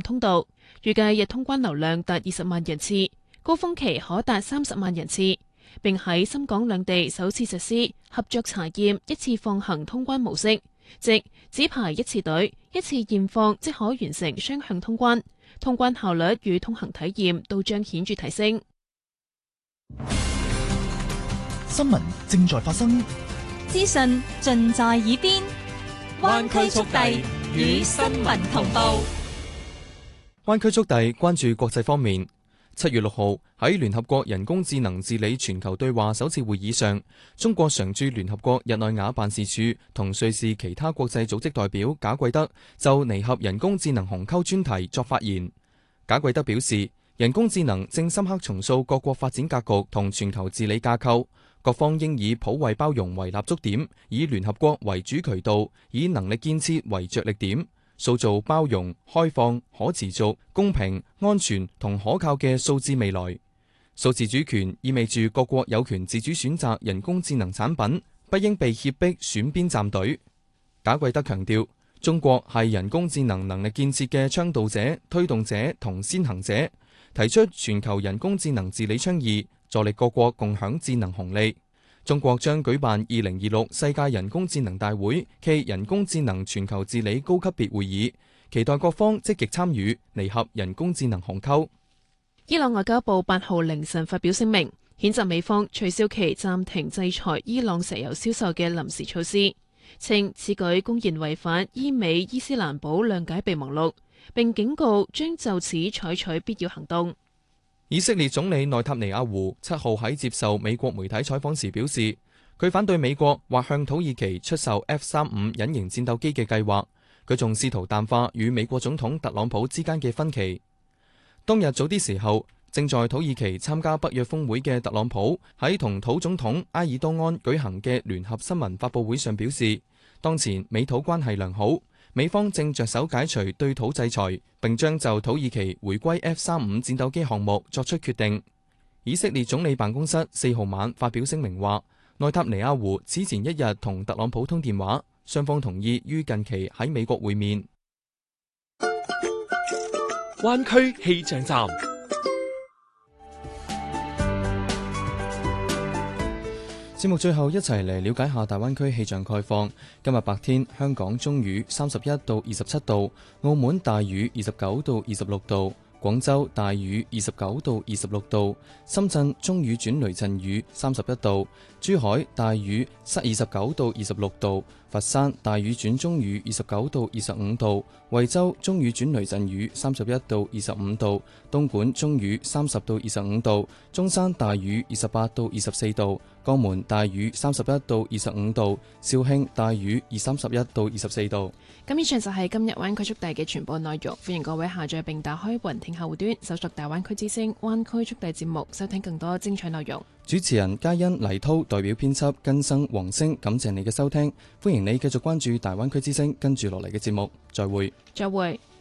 通道，預計日通關流量達20萬人次，高峰期可達30萬人次，並喺深港兩地首次實施合作查驗一次放行通關模式，即只排一次隊，一次驗放即可完成雙向通關，通關效率與通行體驗都將顯著提升。 新聞正在發生， 資訊盡在耳邊，灣區速遞與新聞同步。 灣區速遞關注國際方面。7月6號喺聯合國人工智能治理全球對話首次會議上，中國常駐聯合國日內瓦辦事處同瑞士其他國際組織代表賈貴德就擬合人工智能鴻溝專題作發言。賈貴德表示，人工智能正深刻重塑各國發展格局同全球治理架構，各方應以普惠包容為立足點，以聯合國為主渠道，以能力建設為着力點，塑造包容、開放、可持續、公平、安全同可靠嘅數字未來。數字主權意味住各國有權自主選擇人工智能產品，不應被脅迫選邊站隊。賈貴德強調，中國係人工智能能力建設嘅倡導者、推動者同先行者，提出全球人工智能治理倡議，助力各國共享智能紅利。中國將舉辦2026世界人工智能大會暨人工智能全球治理高級別會議，期待各方積極參與，擬合人工智能鴻溝。 伊朗外交部8號凌晨發表聲明，譴責美方取消其暫停制裁伊朗石油銷售嘅臨時措施，稱此舉公然違反伊美伊斯蘭堡諒解備忘錄，並警告將就此採取必要行動。 以色列總理內塔尼亞胡7號喺接受美國媒體採訪時表示，佢反對美國或向土耳其出售 F-35隱形戰鬥機嘅計劃，佢仲試圖淡化與美國總統特朗普之間嘅分歧。當日早啲時候，正在土耳其參加北約峰會嘅特朗普喺同土總統埃爾多安舉行嘅聯合新聞發佈會上表示，當前美土關係良好，美方正着手解除對土制裁，並將就土耳其回歸 F-35戰鬥機項目作出決定。以色列總理辦公室4號晚發表聲明話，內塔尼亞胡此前一日同特朗普通電話，雙方同意於近期喺美國會面。 灣區氣象站。 節目最後一齊嚟了解下大灣區氣象概況。今日白天香港中雨31到27度，澳門大雨29到26度，廣州大雨29到26度，深圳中雨轉雷陣雨31度，珠海大雨29到26度，佛山大雨轉中雨29到25度，惠州中雨轉雷陣雨31到25度，東莞中雨30到25度，中山大雨28到24度，江門大雨31到25度，肇慶大雨31到24度。 咁以上就係今日灣區速遞嘅全部內容，歡迎各位下載並打開雲聽客戶端，搜索大灣區之聲灣區速遞節目，收聽更多精彩內容。 主持人嘉欣、黎濤代表編輯根生、黃星，感謝你嘅收聽，歡迎你繼續關注大灣區之聲，跟住落嚟嘅節目，再會。 再會。